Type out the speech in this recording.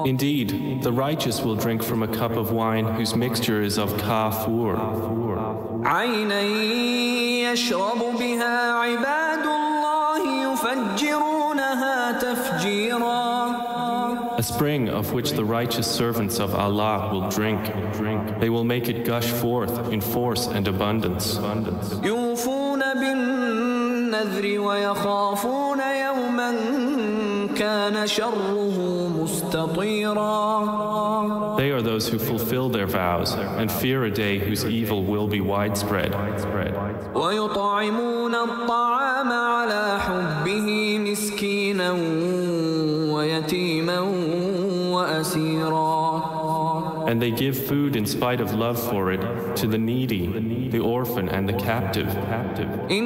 Indeed, the righteous will drink from a cup of wine whose mixture is of kafur. عينا يشرب بها عباد الله يفجرونها تفجيرا. A spring of which the righteous servants of Allah will drink. They will make it gush forth in force and abundance. يوفون بالنذر ويخافون يوما كان شره مستطيرا. They are those who fulfill their vows and fear a day whose evil will be widespread. ويطعمون الطعام على حبه مسكينا ويتيما وأسيرا. And they give food in spite of love for it to the needy, the orphan, and the captive.